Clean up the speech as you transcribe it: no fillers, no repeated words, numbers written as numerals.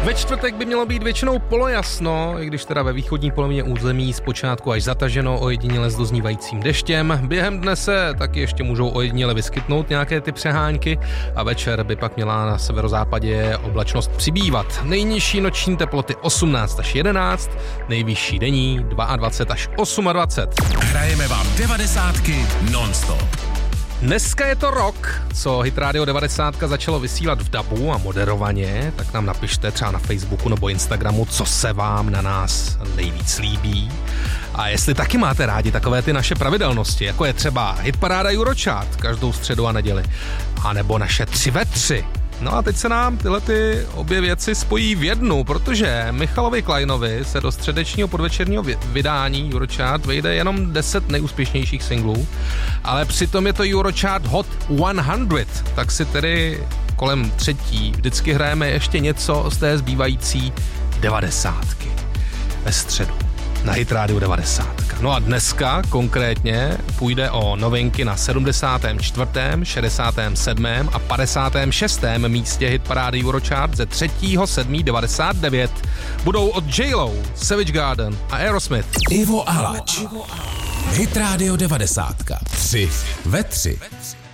Ve čtvrtek by mělo být většinou polojasno, i když teda ve východní polovině území zpočátku až zataženo ojediněle s doznívajícím deštěm. Během dne se taky ještě můžou ojediněle vyskytnout nějaké ty přehánky a večer by pak měla na severozápadě oblačnost přibývat. Nejnižší noční teploty 18 až 11, nejvyšší denní 22 až 28. Hrajeme vám 90ky non-stop. Dneska je to rok, co Hit Radio 90 začalo vysílat v dabu a moderovaně, tak nám napište třeba na Facebooku nebo Instagramu, co se vám na nás nejvíc líbí. A jestli taky máte rádi takové ty naše pravidelnosti, jako je třeba Hitparáda Eurochart každou středu a neděli, a nebo naše 3 ve 3. No a teď se nám tyhle ty obě věci spojí v jednu, protože Michalovi Kleinovi se do středečního podvečerního vydání Eurochart vejde jenom 10 nejúspěšnějších singlů, ale přitom je to Eurochart Hot 100, tak si tedy kolem třetí vždycky hrajeme ještě něco z té zbývající 90. ve středu na Hit Radio 90. No a dneska konkrétně půjde o novinky na 74., 67. a 56. místě hitparády Eurochart ze 3.7.99. Budou od J-Lo, Savage Garden a Aerosmith. Ivo Alač. Hit Radio 90. 3 ve 3.